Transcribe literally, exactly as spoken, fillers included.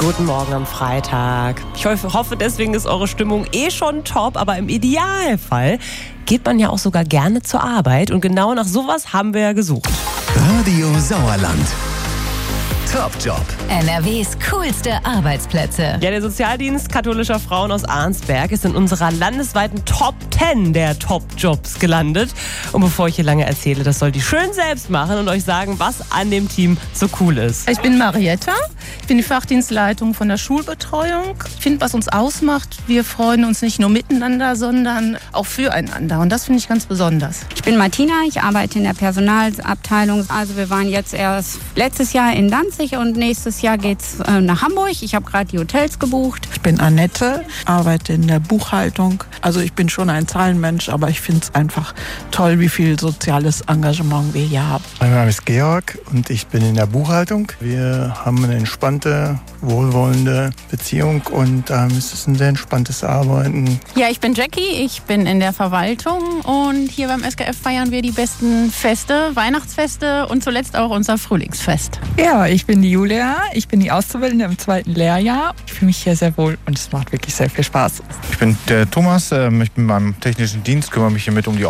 Guten Morgen am Freitag. Ich hoffe, deswegen ist eure Stimmung eh schon top, aber im Idealfall geht man ja auch sogar gerne zur Arbeit und genau nach sowas haben wir ja gesucht. Radio Sauerland. Top-Job. N R Ws coolste Arbeitsplätze. Ja, der Sozialdienst katholischer Frauen aus Arnsberg ist in unserer landesweiten Top zehn der Top-Jobs gelandet. Und bevor ich hier lange erzähle, das soll die schön selbst machen und euch sagen, was an dem Team so cool ist. Ich bin Marietta, ich bin die Fachdienstleitung von der Schulbetreuung. Ich finde, was uns ausmacht, wir freuen uns nicht nur miteinander, sondern auch füreinander. Und das finde ich ganz besonders. Ich bin Martina, ich arbeite in der Personalabteilung. Also wir waren jetzt erst letztes Jahr in Danzig und nächstes Jahr geht's äh, nach Hamburg. Ich habe gerade die Hotels gebucht. Ich bin Annette, arbeite in der Buchhaltung. Also ich bin schon ein Zahlenmensch, aber ich finde es einfach toll, wie viel soziales Engagement wir hier haben. Mein Name ist Georg und ich bin in der Buchhaltung. Wir haben eine entspannte, wohlwollende Beziehung und ähm, es ist ein sehr entspanntes Arbeiten. Ja, ich bin Jackie, ich bin in der Verwaltung und hier beim S K F feiern wir die besten Feste, Weihnachtsfeste und zuletzt auch unser Frühlingsfest. Ja, ich bin die Julia, ich bin die Auszubildende im zweiten Lehrjahr. Ich fühle mich hier sehr wohl und es macht wirklich sehr viel Spaß. Ich bin der Thomas, ich bin beim technischen Dienst, kümmere mich hier mit um die